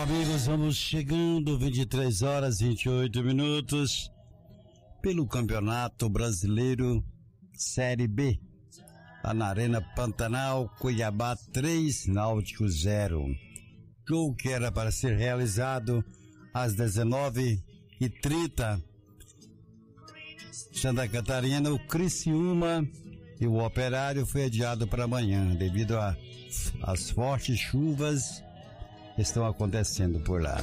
Amigos, vamos chegando, 23 horas 28 minutos, pelo Campeonato Brasileiro Série B, lá na Arena Pantanal, Cuiabá 3, Náutico 0. Jogo que era para ser realizado às 19h30. Santa Catarina, o Criciúma e o Operário foi adiado para amanhã, devido às fortes chuvas que estão acontecendo por lá.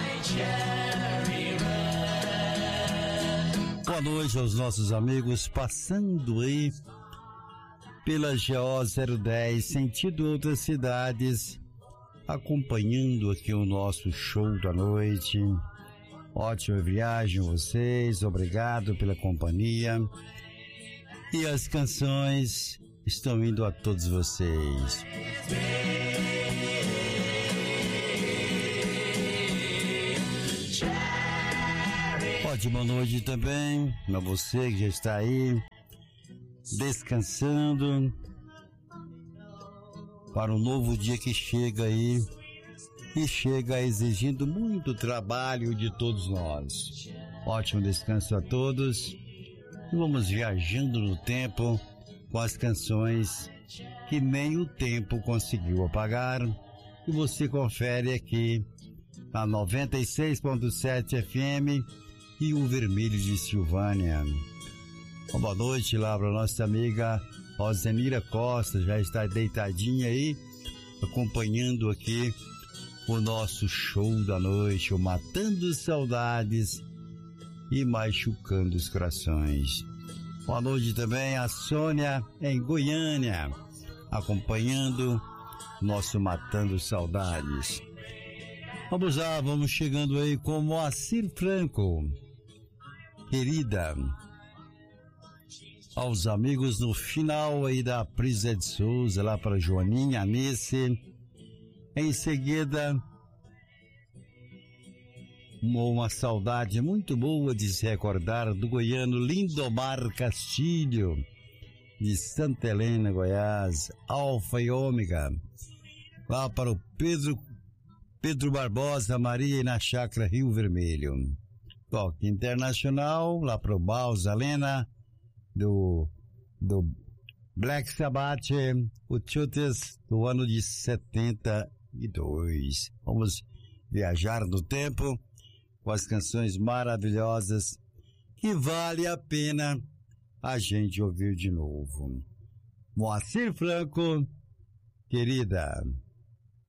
Boa noite aos nossos amigos, passando aí pela GO 010, sentido outras cidades, acompanhando aqui o nosso show da noite. Ótima viagem a vocês, obrigado pela companhia. E as canções estão indo a todos vocês. Ótima noite também a você que já está aí descansando para um novo dia que chega aí e chega exigindo muito trabalho de todos nós. Ótimo descanso a todos e vamos viajando no tempo com as canções que nem o tempo conseguiu apagar, e você confere aqui na 96.7 FM e o Vermelho de Silvânia. Uma boa noite lá para nossa amiga Rosemira Costa, já está deitadinha aí, acompanhando aqui o nosso show da noite, o Matando Saudades e Machucando os Corações. Boa noite também a Sônia em Goiânia, acompanhando nosso Matando Saudades. Vamos lá, vamos chegando aí com Moacir Franco. Querida, aos amigos no final aí da Prisa de Souza, lá para Joaninha, Anice. Em seguida, uma saudade muito boa de se recordar do goiano Lindomar Castilho, de Santa Helena, Goiás, Alfa e Ômega. Lá para o Pedro Barbosa, Maria e na Chácara Rio Vermelho. Toque internacional, lá para o Balsalena, do Black Sabbath, o Chutes, do ano de 72. Vamos viajar no tempo com as canções maravilhosas que vale a pena a gente ouvir de novo. Moacir Franco, querida.